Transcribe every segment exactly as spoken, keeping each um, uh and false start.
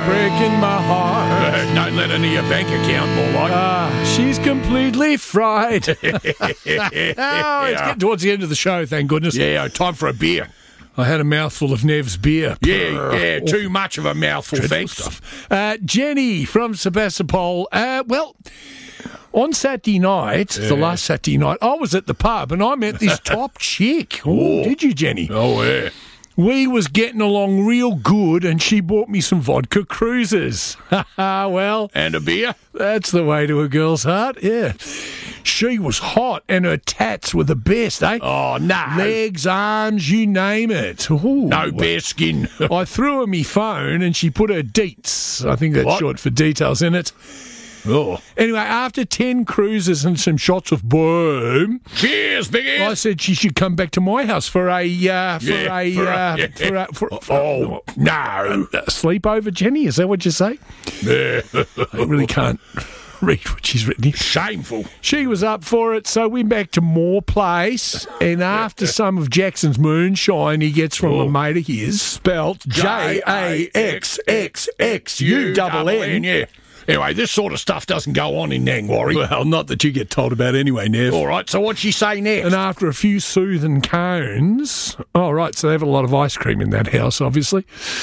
breaking my heart. Uh, don't let her near your bank account, more like. Ah, she's completely fried. Oh, it's getting towards the end of the show, thank goodness. Yeah, time for a beer. I had a mouthful of Nev's beer. Yeah, yeah, too much of a mouthful, thanks. Stuff. Uh, Jenny from Sebastopol. Uh, well, on Saturday night, yeah. the last Saturday night, I was at the pub and I met this top chick. Oh, did you, Jenny? Oh, yeah. We was getting along real good and she bought me some vodka cruisers. Well. And a beer? That's the way to a girl's heart, yeah. She was hot and her tats were the best, eh? Oh, no. Legs, arms, you name it. Ooh. No bare skin. I threw her me phone and she put her deets, I think that's what? short for details, in it. Oh. Anyway, after ten cruises and some shots of boom, cheers, Biggie. I said she should come back to my house for a uh, for, yeah, a, for, a, uh, yeah. for a for, for oh a, no a sleepover, Jenny. Is that what you say? Yeah. I really can't read what she's written here. Shameful. She was up for it, so we went back to Moore Place, and after some of Jackson's moonshine he gets from oh. a mate of his, spelt J A X X X U double N. Yeah. Anyway, this sort of stuff doesn't go on in Nangwarry. Well, not that you get told about anyway, Nev. All right, so what'd she say next? And after a few soothing cones... Oh, right, so they have a lot of ice cream in that house, obviously.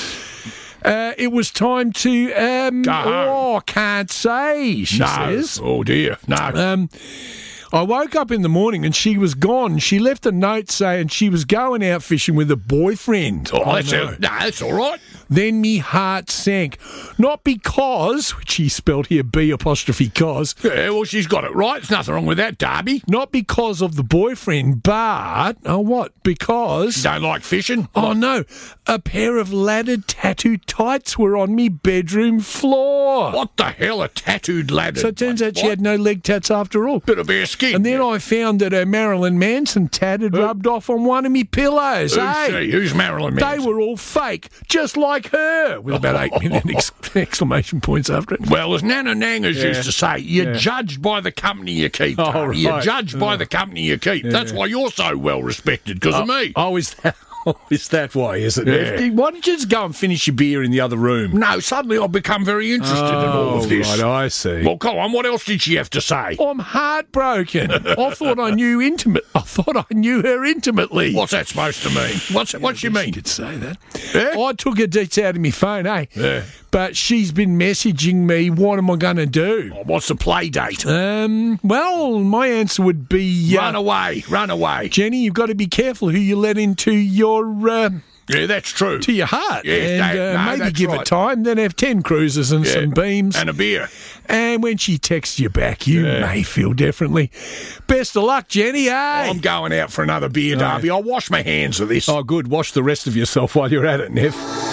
Uh, it was time to... Um, go home. Oh, can't say, she no. says. Oh, dear, no. Um, I woke up in the morning and she was gone. She left a note saying she was going out fishing with a boyfriend. Oh, that's, a, no, that's all right. Then me heart sank. Not because, which he spelled here B apostrophe cos. Yeah, well, she's got it right. There's nothing wrong with that, Darby. Not because of the boyfriend, but, oh, what? Because... You don't like fishing? Oh, no. A pair of laddered tattooed tights were on me bedroom floor. What the hell, a tattooed laddered? So it turns out what? she had no leg tats after all. Bit of bare skin. And then I found that her Marilyn Manson tat had rubbed off on one of me pillows. Who's hey? she? Who's Marilyn Manson? They were all fake, just like her, with about eight minute ex- exclamation points after it. Well, as Nana Nangas Yeah. used to say, you're Yeah. judged by the company you keep. Oh, Tony. right. You're judged by Oh. the company you keep. Yeah. That's why you're so well respected, because of me. Oh, is that... Oh, is that why, is it? Yeah. Why don't you just go and finish your beer in the other room? No, suddenly I've become very interested in all of this. Right, I see. Well, come on, what else did she have to say? I'm heartbroken. I thought I knew intimate. I thought I knew her intimately. What's that supposed to mean? What's what you mean? You could say that. Yeah? I took her deets out of my phone, eh? Yeah. But she's been messaging me. What am I going to do? Oh, what's the play date? Um. Well, my answer would be uh, Run away, run away. Jenny, you've got to be careful who you let into your. Uh, Yeah, that's true. To your heart. Yes, and that- uh, no, maybe that's give right. it time, then have ten cruises and Yeah. some beams. And a beer. And when she texts you back, you Yeah. may feel differently. Best of luck, Jenny, eh? I'm going out for another beer, Darby. I'll wash my hands of this. Oh, good. Wash the rest of yourself while you're at it, Nev.